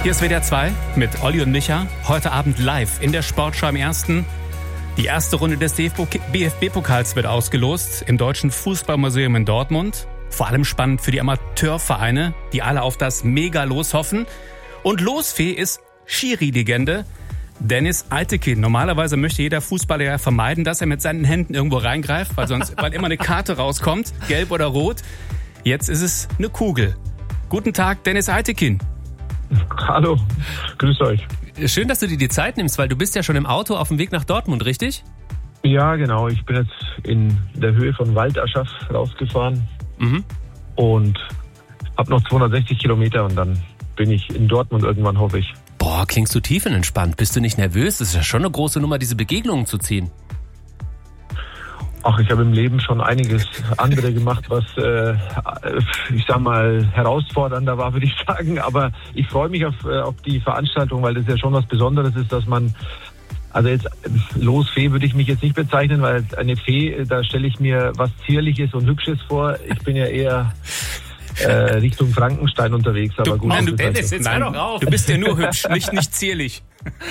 Hier ist WDR 2 mit Olli und Micha. Heute Abend live in der Sportschau im Ersten. Die erste Runde des DFB-Pokals wird ausgelost im Deutschen Fußballmuseum in Dortmund. Vor allem spannend für die Amateurvereine, die alle auf das Mega-Los hoffen. Und Losfee ist Schiri-Legende Dennis Eitekin. Normalerweise möchte jeder Fußballer ja vermeiden, dass er mit seinen Händen irgendwo reingreift, weil immer eine Karte rauskommt, gelb oder rot. Jetzt ist es eine Kugel. Guten Tag, Dennis Eitekin. Hallo, grüß euch. Schön, dass du dir die Zeit nimmst, weil du bist ja schon im Auto auf dem Weg nach Dortmund, richtig? Ja, genau. Ich bin jetzt in der Höhe von Waldaschach rausgefahren und habe noch 260 Kilometer und dann bin ich in Dortmund irgendwann, hoffe ich. Boah, klingst du tiefenentspannt. Bist du nicht nervös? Das ist ja schon eine große Nummer, diese Begegnungen zu ziehen. Ach, ich habe im Leben schon einiges andere gemacht, was, ich sag mal, herausfordernder war, würde ich sagen. Aber ich freue mich auf die Veranstaltung, weil das ja schon was Besonderes ist, dass man, also jetzt Losfee würde ich mich jetzt nicht bezeichnen, weil eine Fee, da stelle ich mir was Zierliches und Hübsches vor. Ich bin ja eher Richtung Frankenstein unterwegs. Aber gut, du bist ja nur hübsch, nicht zierlich.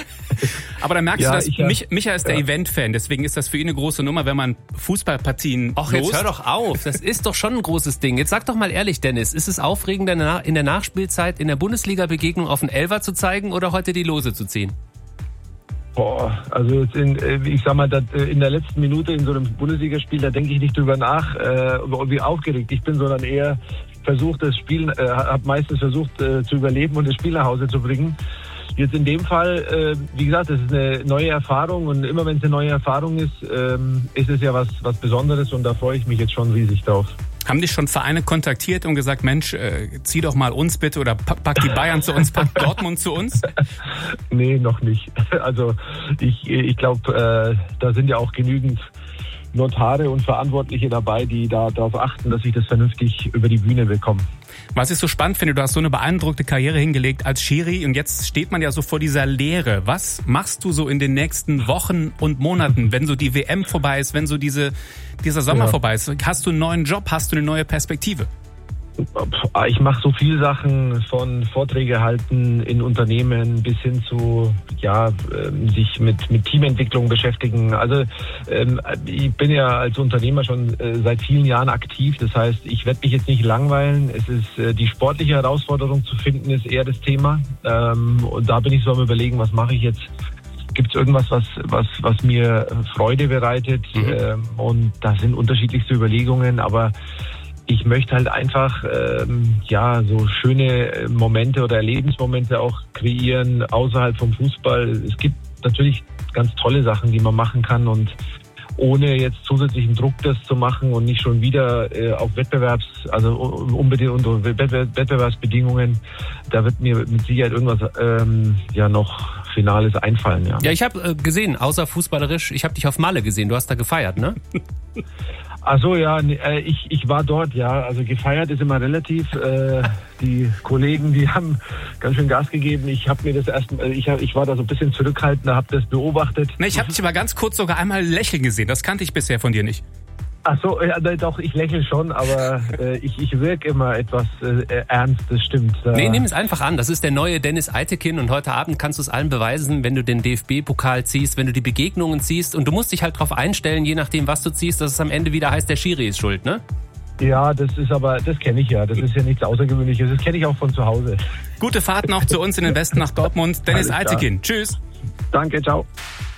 Aber dann merkst du, dass Micha ist der Event-Fan, deswegen ist das für ihn eine große Nummer, wenn man Fußballpartien lost. Jetzt hör doch auf, das ist doch schon ein großes Ding. Jetzt sag doch mal ehrlich, Dennis, ist es aufregender in der Nachspielzeit in der Bundesliga-Begegnung auf den Elfer zu zeigen oder heute die Lose zu ziehen? Boah, also jetzt ich sag mal, in der letzten Minute in so einem Bundesligaspiel, da denke ich nicht drüber nach, wie aufgeregt ich bin, sondern eher versucht, das Spiel, habe meistens versucht zu überleben und das Spiel nach Hause zu bringen. Jetzt in dem Fall, wie gesagt, das ist eine neue Erfahrung und immer wenn es eine neue Erfahrung ist, ist es ja was Besonderes und da freue ich mich jetzt schon riesig drauf. Haben dich schon Vereine kontaktiert und gesagt, Mensch, zieh doch mal uns bitte oder pack die Bayern zu uns, pack Dortmund zu uns? Nee, noch nicht. Also ich glaube, da sind ja auch genügend Notare und Verantwortliche dabei, die da darauf achten, dass ich das vernünftig über die Bühne bekomme. Was ich so spannend finde, du hast so eine beeindruckte Karriere hingelegt als Schiri und jetzt steht man ja so vor dieser Leere. Was machst du so in den nächsten Wochen und Monaten, wenn so die WM vorbei ist, wenn so dieser Sommer vorbei ist? Hast du einen neuen Job, hast du eine neue Perspektive? Ich mache so viele Sachen, von Vorträge halten in Unternehmen bis hin zu sich mit Teamentwicklung beschäftigen. Also ich bin ja als Unternehmer schon seit vielen Jahren aktiv. Das heißt, ich werde mich jetzt nicht langweilen. Es ist die sportliche Herausforderung zu finden, ist eher das Thema. Und da bin ich so am Überlegen, was mache ich jetzt? Gibt es irgendwas, was mir Freude bereitet? Und da sind unterschiedlichste Überlegungen, aber ich möchte halt einfach so schöne Momente oder Erlebnismomente auch kreieren außerhalb vom Fußball. Es gibt natürlich ganz tolle Sachen, die man machen kann und ohne jetzt zusätzlichen Druck das zu machen und nicht schon wieder auf unbedingt unter Wettbewerbsbedingungen, da wird mir mit Sicherheit irgendwas noch Finales einfallen. Ja, ich habe gesehen, außer fußballerisch, ich habe dich auf Malle gesehen, du hast da gefeiert, ne? Ach so, ja, ich war dort, ja. Also gefeiert ist immer relativ. Die Kollegen, die haben ganz schön Gas gegeben. Ich habe mir ich war da so ein bisschen zurückhaltender, habe das beobachtet. Ne, ich habe dich aber ganz kurz sogar einmal lächeln gesehen. Das kannte ich bisher von dir nicht. Ach so, ja, doch, ich lächle schon, aber ich wirke immer etwas ernst, das stimmt. Nee, nimm es einfach an. Das ist der neue Dennis Eitekin und heute Abend kannst du es allen beweisen, wenn du den DFB-Pokal ziehst, wenn du die Begegnungen ziehst und du musst dich halt drauf einstellen, je nachdem, was du ziehst, dass es am Ende wieder heißt, der Schiri ist schuld, ne? Ja, das kenne ich ja. Das ist ja nichts Außergewöhnliches. Das kenne ich auch von zu Hause. Gute Fahrt noch zu uns in den Westen nach Dortmund. Dennis Eitekin. Tschüss. Danke, ciao.